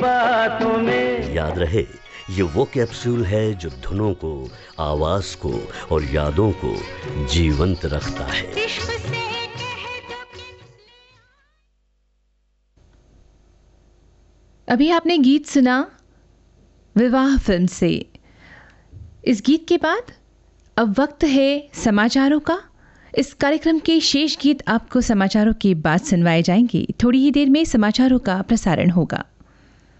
बातों में। याद रहे, ये वो कैप्सूल है जो धुनों को, आवाज को और यादों को जीवंत रखता है। अभी आपने गीत सुना विवाह फिल्म से। इस गीत के बाद अब वक्त है समाचारों का। इस कार्यक्रम के शेष गीत आपको समाचारों के बाद सुनवाए जाएंगे। थोड़ी ही देर में समाचारों का प्रसारण होगा।